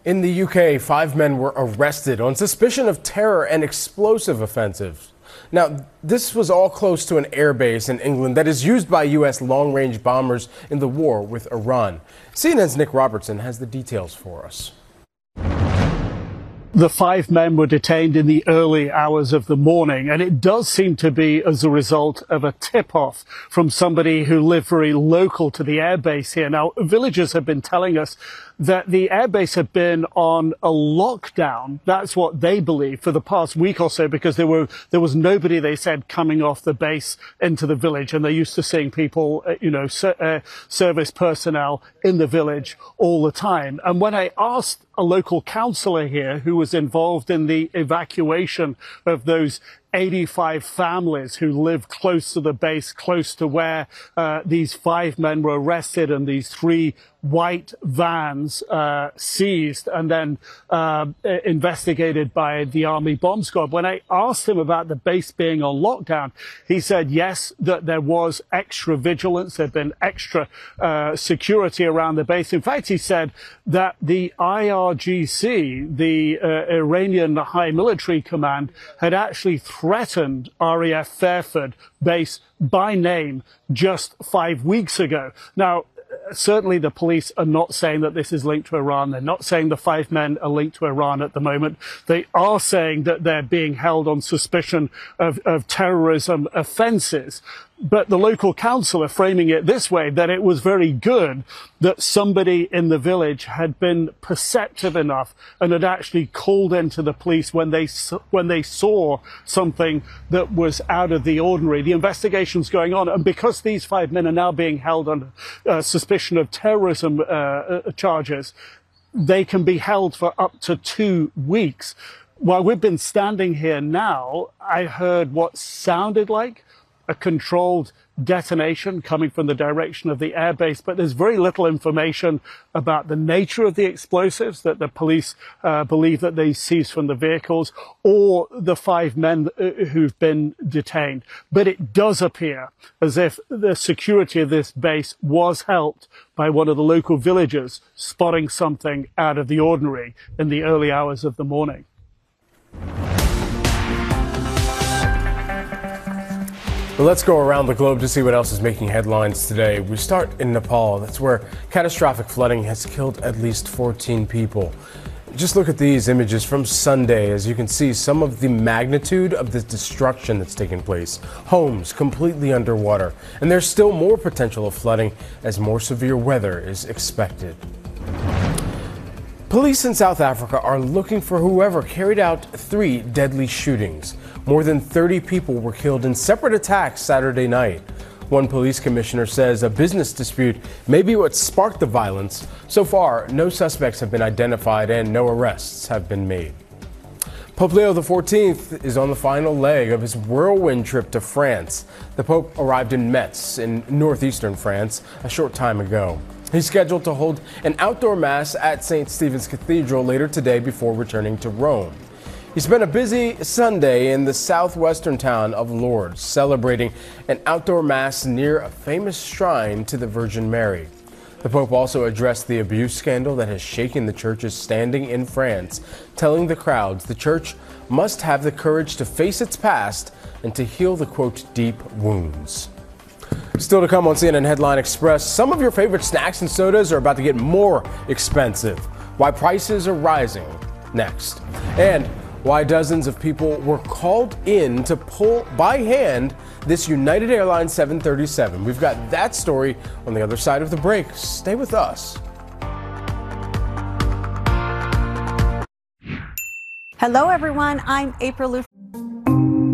In the UK, 5 men were arrested on suspicion of terror and explosive offensives. Now, this was all close to an airbase in England that is used by U.S. long-range bombers in the war with Iran. CNN's Nick Robertson has the details for us. The 5 men were detained in the early hours of the morning, and it does seem to be as a result of a tip-off from somebody who lived very local to the airbase here. Now, villagers have been telling us that the airbase had been on a lockdown. That's what they believe for the past week or so, because there was nobody, they said, coming off the base into the village, and they're used to seeing people, service personnel in the village all the time. And when I asked a local councillor here who was involved in the evacuation of those 85 families who live close to the base, close to where these 5 men were arrested and these 3 white vans seized and then investigated by the Army Bomb Squad. When I asked him about the base being on lockdown, he said yes, that there was extra vigilance, there'd been extra security around the base. In fact, he said that the IRGC, the Iranian High Military Command, had actually threatened RAF Fairford base by name just 5 weeks ago. Now, certainly the police are not saying that this is linked to Iran. They're not saying the 5 men are linked to Iran at the moment. They are saying that they're being held on suspicion of terrorism offences. But the local councillor framing it this way, that it was very good that somebody in the village had been perceptive enough and had actually called into the police when they saw something that was out of the ordinary. The investigation's going on, and because these 5 men are now being held on suspicion of terrorism charges, they can be held for up to 2 weeks. While we've been standing here now, I heard what sounded like a controlled detonation coming from the direction of the airbase, but there's very little information about the nature of the explosives that the police believe that they seized from the vehicles, or the 5 men who've been detained. But it does appear as if the security of this base was helped by one of the local villagers spotting something out of the ordinary in the early hours of the morning. Well, let's go around the globe to see what else is making headlines today. We start in Nepal. That's where catastrophic flooding has killed at least 14 people. Just look at these images from Sunday. As you can see, some of the magnitude of the destruction that's taken place. Homes completely underwater. And there's still more potential of flooding as more severe weather is expected. Police in South Africa are looking for whoever carried out 3 deadly shootings. More than 30 people were killed in separate attacks Saturday night. One police commissioner says a business dispute may be what sparked the violence. So far, no suspects have been identified and no arrests have been made. Pope Leo XIV is on the final leg of his whirlwind trip to France. The Pope arrived in Metz in northeastern France a short time ago. He's scheduled to hold an outdoor mass at St. Stephen's Cathedral later today before returning to Rome. He spent a busy Sunday in the southwestern town of Lourdes, celebrating an outdoor mass near a famous shrine to the Virgin Mary. The Pope also addressed the abuse scandal that has shaken the church's standing in France, telling the crowds the church must have the courage to face its past and to heal the, quote, deep wounds. Still to come on CNN Headline Express, some of your favorite snacks and sodas are about to get more expensive. Why prices are rising next. And why dozens of people were called in to pull by hand this United Airlines 737. We've got that story on the other side of the break. Stay with us. Hello, everyone. I'm April Lou.